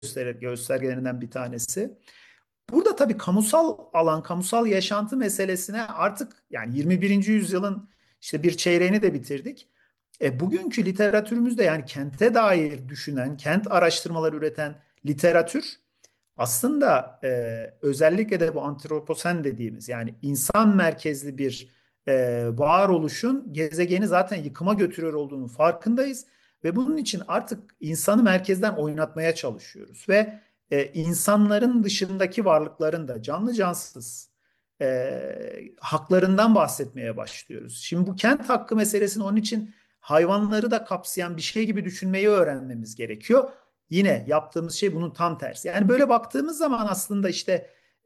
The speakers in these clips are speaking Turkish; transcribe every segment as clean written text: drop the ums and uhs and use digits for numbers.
göstergelerinden bir tanesi. Burada tabii kamusal alan, kamusal yaşantı meselesine artık yani 21. yüzyılın işte bir çeyreğini de bitirdik. Bugünkü literatürümüzde yani kente dair düşünen, kent araştırmaları üreten literatür aslında özellikle de bu antroposen dediğimiz yani insan merkezli bir varoluşun gezegeni zaten yıkıma götürüyor olduğunun farkındayız ve bunun için artık insanı merkezden oynatmaya çalışıyoruz ve insanların dışındaki varlıkların da canlı cansız haklarından bahsetmeye başlıyoruz. Şimdi bu kent hakkı meselesini onun için hayvanları da kapsayan bir şey gibi düşünmeyi öğrenmemiz gerekiyor. Yine yaptığımız şey bunun tam tersi. Yani böyle baktığımız zaman aslında işte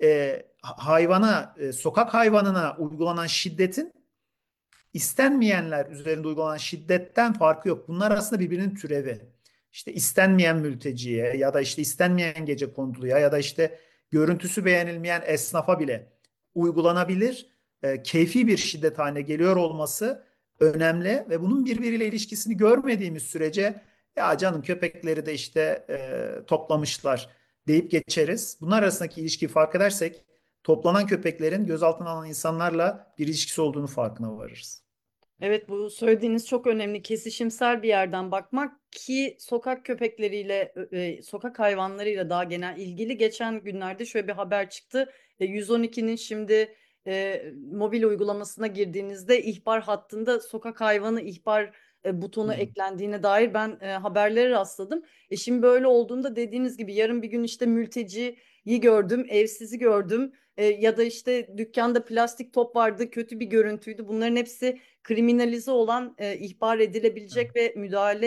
hayvana, sokak hayvanına uygulanan şiddetin istenmeyenler üzerinde uygulanan şiddetten farkı yok. Bunlar aslında birbirinin türevi. İşte istenmeyen mülteciye ya da işte istenmeyen gecekonduya ya da işte görüntüsü beğenilmeyen esnafa bile uygulanabilir, keyfi bir şiddet haline geliyor olması önemli ve bunun birbiriyle ilişkisini görmediğimiz sürece ya canım köpekleri de işte toplamışlar deyip geçeriz. Bunlar arasındaki ilişkiyi fark edersek toplanan köpeklerin gözaltına alınan insanlarla bir ilişkisi olduğunu farkına varırız. Evet, bu söylediğiniz çok önemli, kesişimsel bir yerden bakmak ki sokak köpekleriyle, sokak hayvanlarıyla daha genel ilgili geçen günlerde şöyle bir haber çıktı. 112'nin şimdi mobil uygulamasına girdiğinizde ihbar hattında sokak hayvanı ihbar butonu Hmm. eklendiğine dair ben haberlere rastladım. Şimdi böyle olduğunda dediğiniz gibi yarın bir gün işte mülteciyi gördüm, evsizi gördüm. Ya da işte dükkanda plastik top vardı, kötü bir görüntüydü. Bunların hepsi kriminalize olan, ihbar edilebilecek ve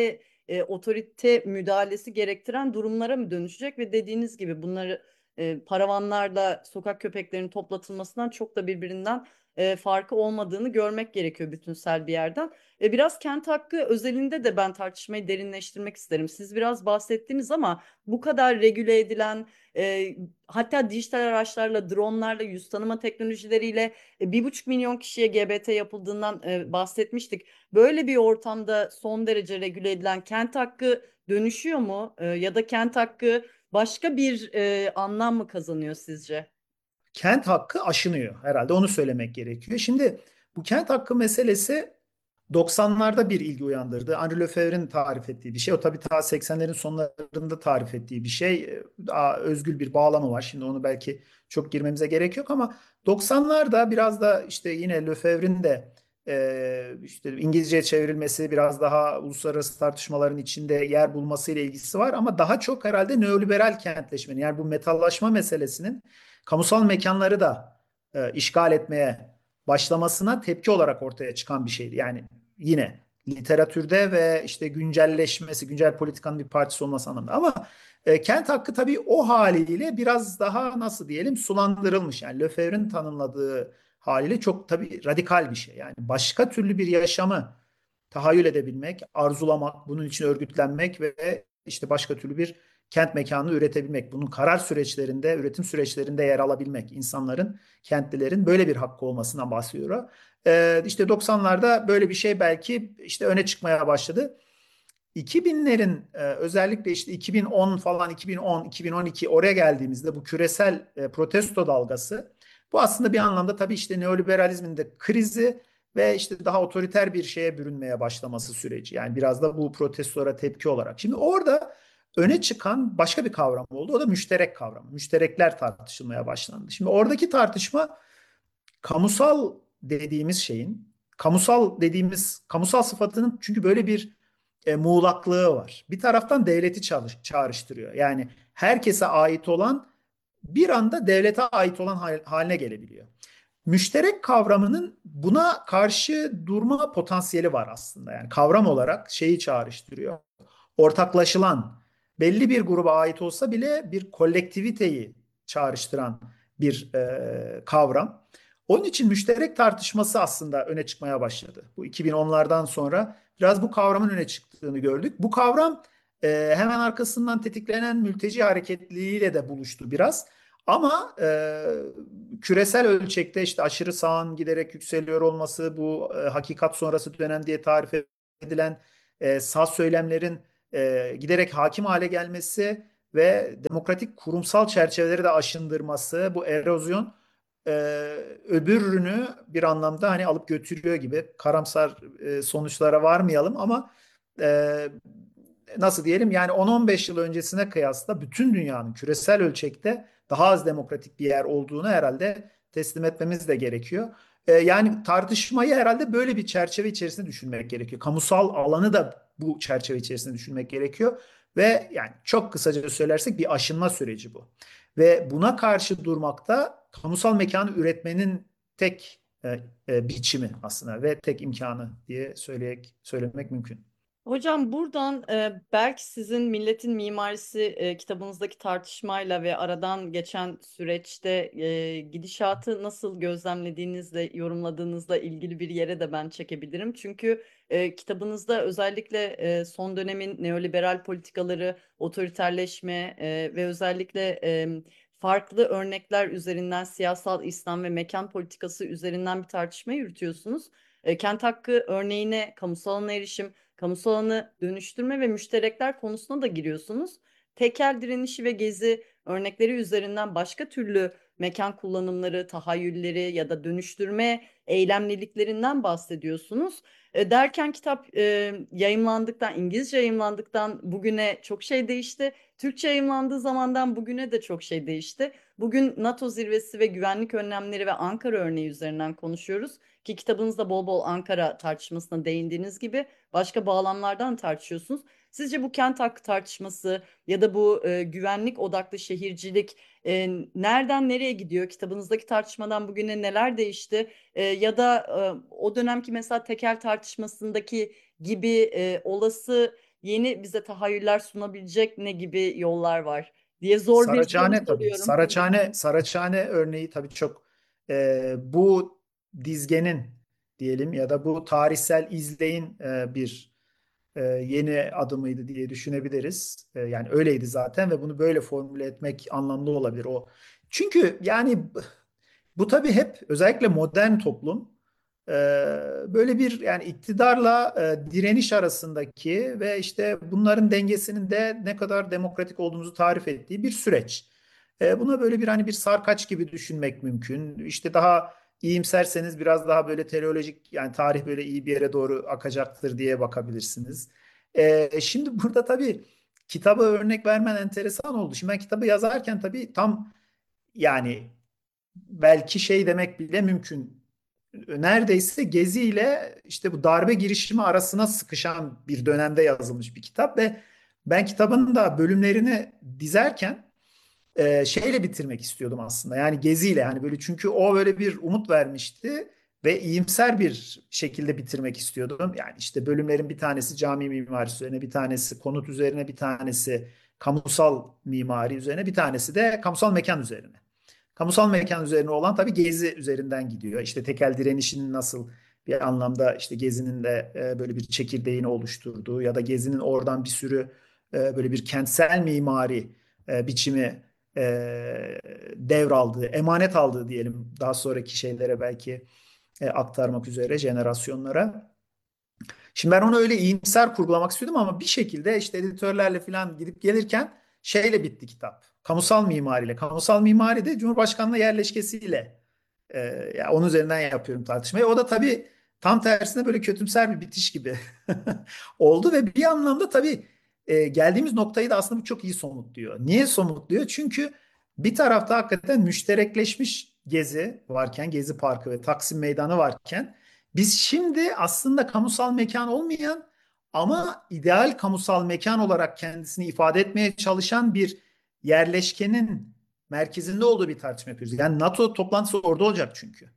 otorite müdahalesi gerektiren durumlara mı dönüşecek ve dediğiniz gibi bunları paravanlarla sokak köpeklerinin toplatılmasından çok da birbirinden farkı olmadığını görmek gerekiyor bütünsel bir yerden. Biraz kent hakkı özelinde de ben tartışmayı derinleştirmek isterim. Siz biraz bahsettiniz ama bu kadar regüle edilen, e, hatta dijital araçlarla, dronlarla, yüz tanıma teknolojileriyle 1,5 milyon kişiye GBT yapıldığından bahsetmiştik. Böyle bir ortamda son derece regüle edilen kent hakkı dönüşüyor mu? Ya da kent hakkı başka bir anlam mı kazanıyor sizce? Kent hakkı aşınıyor herhalde onu söylemek gerekiyor. Şimdi bu kent hakkı meselesi 90'larda bir ilgi uyandırdı. Henri Lefebvre'nin tarif ettiği bir şey. O tabii ta 80'lerin sonlarında tarif ettiği bir şey. Daha özgül bir bağlamı var. Şimdi onu belki çok girmemize gerek yok ama 90'larda biraz da işte yine Lefebvre'nin de işte İngilizceye çevrilmesi biraz daha uluslararası tartışmaların içinde yer bulması ile ilgisi var ama daha çok herhalde neoliberal kentleşmenin yani bu metallaşma meselesinin kamusal mekanları da işgal etmeye başlamasına tepki olarak ortaya çıkan bir şeydi. Yani yine literatürde ve işte güncelleşmesi, güncel politikanın bir parçası olması anlamında. Ama kent hakkı tabii o haliyle biraz daha nasıl diyelim sulandırılmış. Yani Lefebvre'nin tanımladığı haliyle çok tabii radikal bir şey. Yani başka türlü bir yaşamı tahayyül edebilmek, arzulamak, bunun için örgütlenmek ve işte başka türlü bir kent mekanını üretebilmek. Bunun karar süreçlerinde, üretim süreçlerinde yer alabilmek. İnsanların, kentlilerin böyle bir hakkı olmasından bahsediyor. İşte 90'larda böyle bir şey belki işte öne çıkmaya başladı. 2000'lerin özellikle işte 2010 falan 2010, 2012 oraya geldiğimizde bu küresel protesto dalgası bu aslında bir anlamda tabii işte neoliberalizmin de krizi ve işte daha otoriter bir şeye bürünmeye başlaması süreci. Yani biraz da bu protestolara tepki olarak. Şimdi orada öne çıkan başka bir kavram oldu. O da müşterek kavramı. Müşterekler tartışılmaya başlandı. Şimdi oradaki tartışma kamusal dediğimiz şeyin kamusal sıfatının çünkü böyle bir muğlaklığı var. Bir taraftan devleti çağrıştırıyor. Yani herkese ait olan bir anda devlete ait olan haline gelebiliyor. Müşterek kavramının buna karşı durma potansiyeli var aslında. Yani kavram olarak şeyi çağrıştırıyor. Ortaklaşılan belli bir gruba ait olsa bile bir kolektiviteyi çağrıştıran bir kavram. Onun için müşterek tartışması aslında öne çıkmaya başladı. Bu 2010'lardan sonra biraz bu kavramın öne çıktığını gördük. Bu kavram hemen arkasından tetiklenen mülteci hareketliliğiyle de buluştu biraz. Ama küresel ölçekte işte aşırı sağın giderek yükseliyor olması, bu hakikat sonrası dönem diye tarif edilen sağ söylemlerin giderek hakim hale gelmesi ve demokratik kurumsal çerçeveleri de aşındırması, bu erozyon e, öbürünü bir anlamda hani alıp götürüyor gibi. Karamsar sonuçlara varmayalım ama e, nasıl diyelim, yani 10-15 yıl öncesine kıyasla bütün dünyanın küresel ölçekte daha az demokratik bir yer olduğunu herhalde teslim etmemiz de gerekiyor. Yani tartışmayı herhalde böyle bir çerçeve içerisinde düşünmek gerekiyor. Kamusal alanı da bu çerçeve içerisinde düşünmek gerekiyor. Ve yani çok kısaca söylersek bir aşınma süreci bu. Ve buna karşı durmakta kamusal mekanı üretmenin tek biçimi aslında ve tek imkanı diye söylemek mümkün. Hocam buradan belki sizin Milletin Mimarisi kitabınızdaki tartışmayla ve aradan geçen süreçte gidişatı nasıl gözlemlediğinizle, yorumladığınızla ilgili bir yere de ben çekebilirim. Çünkü kitabınızda özellikle son dönemin neoliberal politikaları, otoriterleşme ve özellikle farklı örnekler üzerinden siyasal İslam ve mekan politikası üzerinden bir tartışma yürütüyorsunuz. Kent hakkı örneğine kamusal alana erişim, kamusal alanı dönüştürme ve müşterekler konusuna da giriyorsunuz. Tekel direnişi ve gezi örnekleri üzerinden başka türlü mekan kullanımları, tahayyülleri ya da dönüştürme eylemliliklerinden bahsediyorsunuz. Derken kitap yayımlandıktan, İngilizce yayımlandıktan bugüne çok şey değişti. Türkçe yayımlandığı zamandan bugüne de çok şey değişti. Bugün NATO zirvesi ve güvenlik önlemleri ve Ankara örneği üzerinden konuşuyoruz. Ki kitabınızda bol bol Ankara tartışmasına değindiğiniz gibi başka bağlamlardan tartışıyorsunuz. Sizce bu kent hakkı tartışması ya da bu güvenlik odaklı şehircilik nereden nereye gidiyor? Kitabınızdaki tartışmadan bugüne neler değişti? Ya da o dönemki mesela tekel tartışmasındaki gibi olası yeni bize tahayyüller sunabilecek ne gibi yollar var diye zor bir soru Saraçhane tabii. soruyorum. Saraçhane örneği tabii çok bu dizgenin diyelim ya da bu tarihsel izleyin bir yeni adımıydı diye düşünebiliriz. Yani öyleydi zaten ve bunu böyle formüle etmek anlamlı olabilir o. Çünkü yani bu tabii hep özellikle modern toplum e, böyle bir yani iktidarla direniş arasındaki ve işte bunların dengesinin de ne kadar demokratik olduğumuzu tarif ettiği bir süreç. Buna böyle bir hani bir sarkaç gibi düşünmek mümkün. İşte daha iyimserseniz biraz daha böyle teleolojik, yani tarih böyle iyi bir yere doğru akacaktır diye bakabilirsiniz. Şimdi burada tabii kitaba örnek vermen enteresan oldu. Şimdi ben kitabı yazarken tabii tam yani belki şey demek bile mümkün. Neredeyse Gezi ile işte bu darbe girişimi arasına sıkışan bir dönemde yazılmış bir kitap ve ben kitabın da bölümlerini dizerken şeyle bitirmek istiyordum aslında. Yani Gezi'yle, hani böyle, çünkü o böyle bir umut vermişti ve iyimser bir şekilde bitirmek istiyordum. Yani işte bölümlerin bir tanesi cami mimarisi üzerine, bir tanesi konut üzerine, bir tanesi kamusal mimari üzerine, bir tanesi de kamusal mekan üzerine. Kamusal mekan üzerine olan tabii Gezi üzerinden gidiyor. İşte tekel direnişinin nasıl bir anlamda işte Gezi'nin de böyle bir çekirdeğini oluşturduğu ya da Gezi'nin oradan bir sürü böyle bir kentsel mimari biçimi devraldığı, emanet aldığı diyelim daha sonraki şeylere belki aktarmak üzere jenerasyonlara. Şimdi ben onu öyle iyimser kurgulamak istiyordum ama bir şekilde işte editörlerle falan gidip gelirken şeyle bitti kitap. Kamusal mimariyle. Kamusal mimari de Cumhurbaşkanlığı yerleşkesiyle. Ya onun üzerinden yapıyorum tartışmayı. O da tabii tam tersine böyle kötümser bir bitiş gibi oldu ve bir anlamda tabii geldiğimiz noktayı da aslında bu çok iyi somutluyor. Niye somutluyor? Çünkü bir tarafta hakikaten müşterekleşmiş Gezi varken, Gezi Parkı ve Taksim Meydanı varken biz şimdi aslında kamusal mekan olmayan ama ideal kamusal mekan olarak kendisini ifade etmeye çalışan bir yerleşkenin merkezinde olduğu bir tartışma yapıyoruz. Yani NATO toplantısı orada olacak çünkü.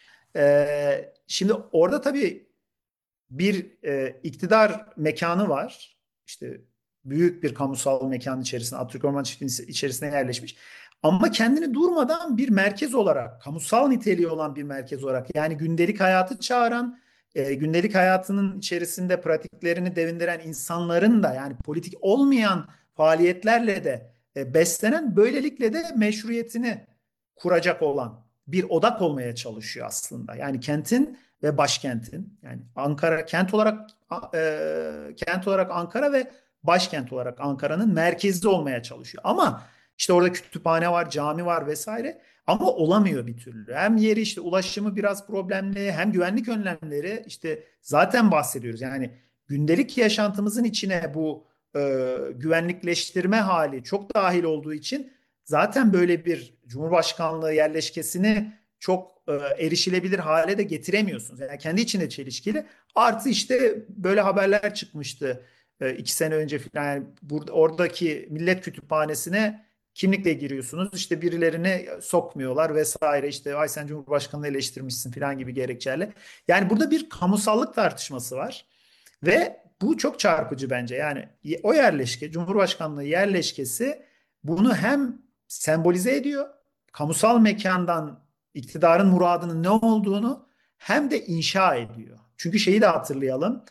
Şimdi orada tabii bir iktidar mekanı var. İşte büyük bir kamusal mekanın içerisinde, Atatürk Orman Çiftliği'nin içerisine yerleşmiş. Ama kendini durmadan bir merkez olarak, kamusal niteliği olan bir merkez olarak, yani gündelik hayatı çağıran, gündelik hayatının içerisinde pratiklerini devindiren insanların da, yani politik olmayan faaliyetlerle de beslenen, böylelikle de meşruiyetini kuracak olan bir odak olmaya çalışıyor aslında. Yani kentin ve başkentin, yani Ankara kent olarak kent olarak Ankara ve başkent olarak Ankara'nın merkezi olmaya çalışıyor. Ama işte orada kütüphane var, cami var vesaire. Ama olamıyor bir türlü. Hem yeri işte ulaşımı biraz problemli, hem güvenlik önlemleri işte zaten bahsediyoruz. Yani gündelik yaşantımızın içine bu güvenlikleştirme hali çok dahil olduğu için zaten böyle bir Cumhurbaşkanlığı yerleşkesini çok erişilebilir hale de getiremiyorsunuz. Yani kendi içinde çelişkili. Artı işte böyle haberler çıkmıştı 2 sene önce falan. Yani burada, oradaki Millet Kütüphanesi'ne kimlikle giriyorsunuz. İşte birilerini sokmuyorlar vesaire. İşte ay sen Cumhurbaşkanı'nı eleştirmişsin falan gibi gerekçelerle. Yani burada bir kamusallık tartışması var. Ve bu çok çarpıcı bence. Yani o yerleşke, Cumhurbaşkanlığı yerleşkesi bunu hem sembolize ediyor, kamusal mekandan iktidarın muradının ne olduğunu hem de inşa ediyor. Çünkü şeyi de hatırlayalım.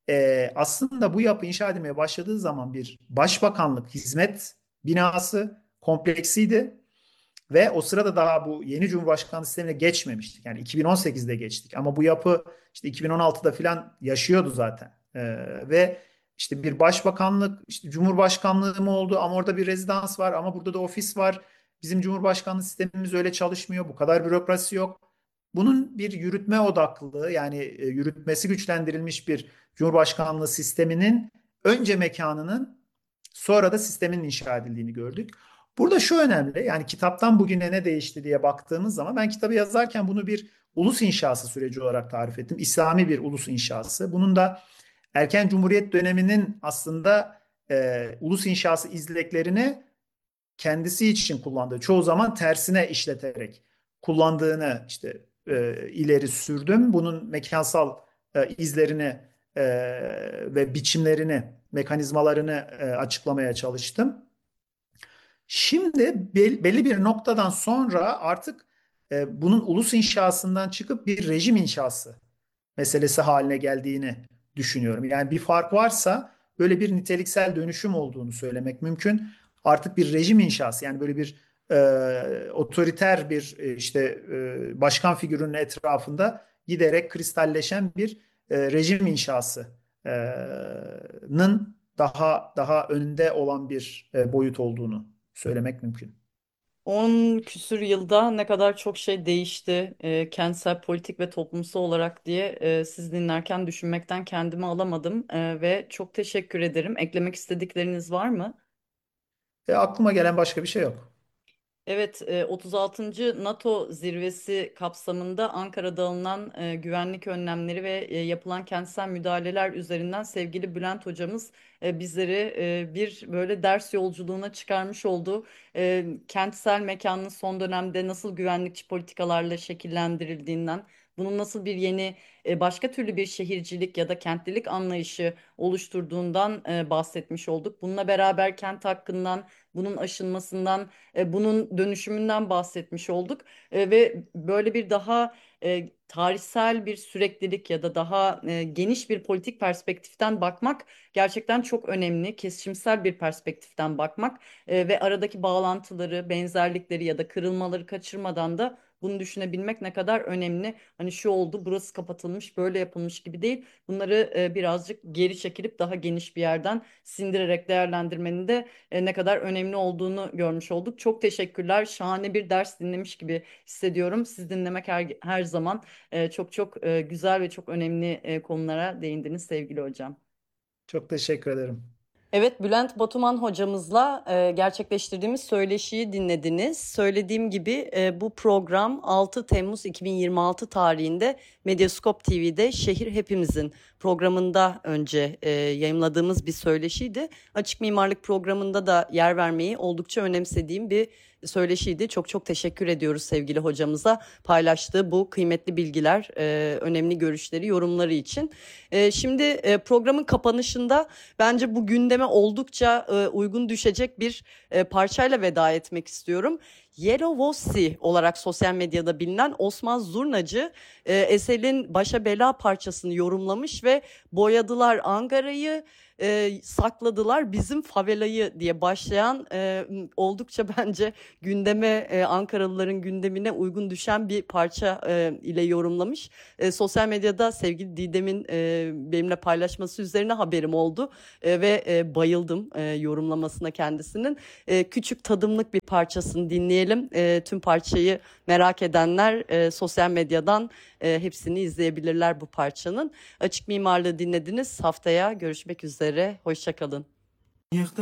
Aslında bu yapı inşa edilmeye başladığı zaman bir başbakanlık hizmet binası kompleksiydi. Ve o sırada daha bu yeni Cumhurbaşkanlığı sistemine geçmemiştik. Yani 2018'de geçtik. Ama bu yapı işte 2016'da falan yaşıyordu zaten. Ve işte bir başbakanlık, işte Cumhurbaşkanlığı mı oldu ama orada bir rezidans var ama burada da ofis var. Bizim Cumhurbaşkanlığı sistemimiz öyle çalışmıyor. Bu kadar bürokrasi yok. Bunun bir yürütme odaklı yani yürütmesi güçlendirilmiş bir Cumhurbaşkanlığı sisteminin önce mekanının sonra da sistemin inşa edildiğini gördük. Burada şu önemli, yani kitaptan bugüne ne değişti diye baktığımız zaman ben kitabı yazarken bunu bir ulus inşası süreci olarak tarif ettim. İslami bir ulus inşası. Bunun da erken Cumhuriyet döneminin aslında ulus inşası izleklerini kendisi için kullandığı, çoğu zaman tersine işleterek kullandığını işte ileri sürdüm. Bunun mekansal izlerini e, ve biçimlerini, mekanizmalarını açıklamaya çalıştım. Şimdi belli bir noktadan sonra artık bunun ulus inşasından çıkıp bir rejim inşası meselesi haline geldiğini düşünüyorum. Yani bir fark varsa böyle bir niteliksel dönüşüm olduğunu söylemek mümkün. Artık bir rejim inşası yani böyle bir otoriter bir işte başkan figürünün etrafında giderek kristalleşen bir rejim inşasının daha önünde olan bir boyut olduğunu söylemek mümkün. 10 küsür yılda ne kadar çok şey değişti kentsel, politik ve toplumsal olarak diye siz dinlerken düşünmekten kendimi alamadım. Ve çok teşekkür ederim. Eklemek istedikleriniz var mı? Aklıma gelen başka bir şey yok. Evet, 36. NATO zirvesi kapsamında Ankara'da alınan güvenlik önlemleri ve yapılan kentsel müdahaleler üzerinden sevgili Bülent hocamız bizleri bir böyle ders yolculuğuna çıkarmış oldu. Kentsel mekanın son dönemde nasıl güvenlikçi politikalarla şekillendirildiğinden, bunun nasıl bir yeni başka türlü bir şehircilik ya da kentlilik anlayışı oluşturduğundan bahsetmiş olduk. Bununla beraber kent hakkından, bunun aşılmasından, bunun dönüşümünden bahsetmiş olduk. Ve böyle bir daha tarihsel bir süreklilik ya da daha geniş bir politik perspektiften bakmak gerçekten çok önemli. Kesişimsel bir perspektiften bakmak ve aradaki bağlantıları, benzerlikleri ya da kırılmaları kaçırmadan da bunu düşünebilmek ne kadar önemli. Hani şu oldu, burası kapatılmış, böyle yapılmış gibi değil. Bunları birazcık geri çekilip daha geniş bir yerden sindirerek değerlendirmenin de ne kadar önemli olduğunu görmüş olduk. Çok teşekkürler. Şahane bir ders dinlemiş gibi hissediyorum. Siz dinlemek her zaman çok çok güzel ve çok önemli konulara değindiniz sevgili hocam. Çok teşekkür ederim. Evet, Bülent Batuman hocamızla gerçekleştirdiğimiz söyleşiyi dinlediniz. Söylediğim gibi bu program 6 Temmuz 2026 tarihinde Medyaskop TV'de Şehir Hepimizin programında önce yayımladığımız bir söyleşiydi. Açık Mimarlık programında da yer vermeyi oldukça önemsediğim bir söyleşiydi. Çok çok teşekkür ediyoruz sevgili hocamıza paylaştığı bu kıymetli bilgiler, önemli görüşleri, yorumları için. Şimdi programın kapanışında bence bu gündeme oldukça uygun düşecek bir parçayla veda etmek istiyorum. Yelovossi olarak sosyal medyada bilinen Osman Zurnacı Esel'in Başa Bela parçasını yorumlamış ve boyadılar Ankara'yı, sakladılar bizim favelayı diye başlayan oldukça bence gündeme, Ankaralıların gündemine uygun düşen bir parça ile yorumlamış. Sosyal medyada sevgili Didem'in benimle paylaşması üzerine haberim oldu ve bayıldım yorumlamasına kendisinin. Küçük tadımlık bir parçasını dinleyelim. Tüm parçayı merak edenler sosyal medyadan hepsini izleyebilirler bu parçanın. Açık Mimarlığı dinlediniz. Haftaya görüşmek üzere. Hoşça kalın.